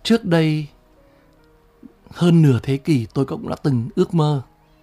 Trước đây hơn nửa thế kỷ tôi cũng đã từng ước mơ.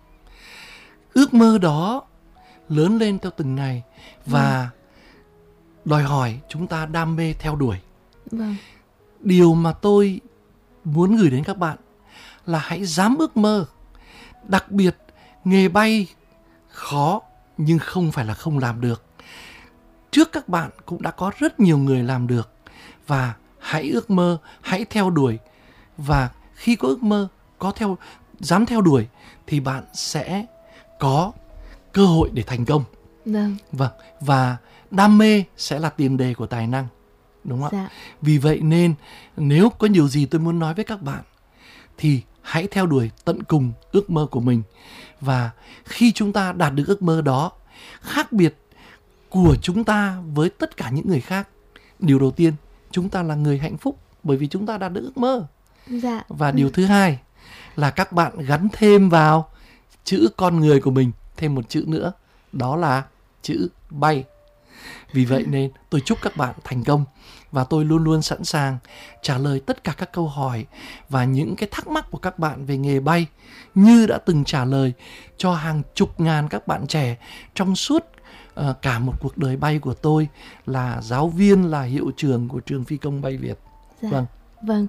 Ước mơ đó lớn lên theo từng ngày và đòi hỏi chúng ta đam mê theo đuổi. Vâng. Điều mà tôi muốn gửi đến các bạn là hãy dám ước mơ. Đặc biệt nghề bay khó nhưng không phải là không làm được. Trước các bạn cũng đã có rất nhiều người làm được. Và hãy ước mơ, hãy theo đuổi. Và khi có ước mơ, dám theo đuổi thì bạn sẽ có cơ hội để thành công. Vâng. Và đam mê sẽ là tiền đề của tài năng. Đúng không ạ? Vì vậy nên nếu có điều gì tôi muốn nói với các bạn thì hãy theo đuổi tận cùng ước mơ của mình. Và khi chúng ta đạt được ước mơ đó, khác biệt của chúng ta với tất cả những người khác, điều đầu tiên, chúng ta là người hạnh phúc bởi vì chúng ta đạt được ước mơ. Và điều thứ hai là các bạn gắn thêm vào chữ con người của mình thêm một chữ nữa, đó là chữ bay. Vì vậy nên tôi chúc các bạn thành công và tôi luôn luôn sẵn sàng trả lời tất cả các câu hỏi và những cái thắc mắc của các bạn về nghề bay, như đã từng trả lời cho hàng chục ngàn các bạn trẻ trong suốt cả một cuộc đời bay của tôi, là giáo viên, là hiệu trưởng của trường Phi công Bay Việt. Vâng,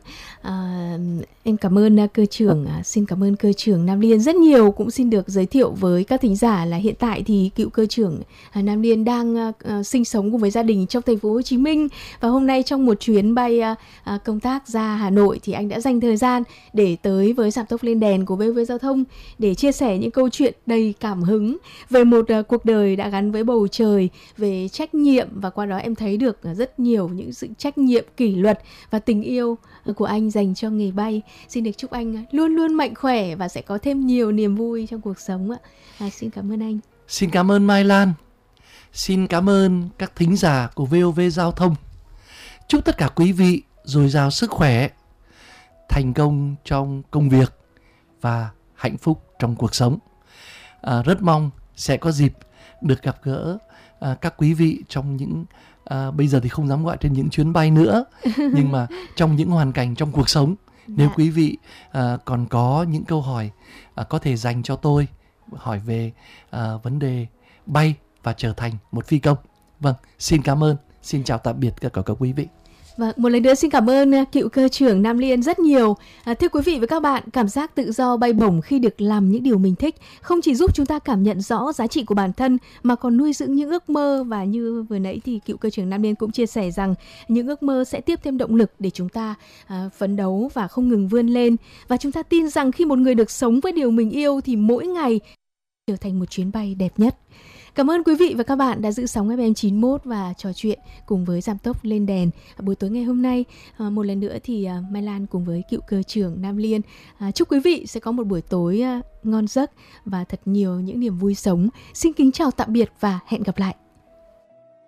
em cảm ơn cơ trưởng, xin cảm ơn cơ trưởng Nam Liên rất nhiều. Cũng xin được giới thiệu với các thính giả là hiện tại thì cựu cơ trưởng Nam Liên đang sinh sống cùng với gia đình trong thành phố Hồ Chí Minh. Và hôm nay trong một chuyến bay công tác ra Hà Nội thì anh đã dành thời gian để tới với Giảm tốc lên đèn của VOV Giao thông để chia sẻ những câu chuyện đầy cảm hứng về một cuộc đời đã gắn với bầu trời, về trách nhiệm. Và qua đó em thấy được rất nhiều những sự trách nhiệm, kỷ luật và tình yêu của anh dành cho nghề bay. Xin được chúc anh luôn luôn mạnh khỏe và sẽ có thêm nhiều niềm vui trong cuộc sống ạ. Xin cảm ơn anh. Xin cảm ơn Mai Lan. Xin cảm ơn các thính giả của VOV Giao thông. Chúc tất cả quý vị dồi dào sức khỏe, thành công trong công việc và hạnh phúc trong cuộc sống. Rất mong sẽ có dịp được gặp gỡ các quý vị trong những bây giờ thì không dám gọi trên những chuyến bay nữa, nhưng mà trong những hoàn cảnh trong cuộc sống. Nếu quý vị còn có những câu hỏi có thể dành cho tôi, hỏi về vấn đề bay và trở thành một phi công. Vâng, xin cảm ơn. Xin chào tạm biệt tất cả các quý vị. Và một lần nữa xin cảm ơn cựu cơ trưởng Nam Liên rất nhiều. Thưa quý vị và các bạn, cảm giác tự do bay bổng khi được làm những điều mình thích không chỉ giúp chúng ta cảm nhận rõ giá trị của bản thân mà còn nuôi dưỡng những ước mơ. Và như vừa nãy thì cựu cơ trưởng Nam Liên cũng chia sẻ rằng những ước mơ sẽ tiếp thêm động lực để chúng ta phấn đấu và không ngừng vươn lên. Và chúng ta tin rằng khi một người được sống với điều mình yêu thì mỗi ngày trở thành một chuyến bay đẹp nhất. Cảm ơn quý vị và các bạn đã giữ sóng FM 91 và trò chuyện cùng với Giảm tốc lên đèn buổi tối ngày hôm nay. Một lần nữa thì Mai Lan cùng với cựu cơ trưởng Nam Liên chúc quý vị sẽ có một buổi tối ngon giấc và thật nhiều những niềm vui sống. Xin kính chào tạm biệt và hẹn gặp lại.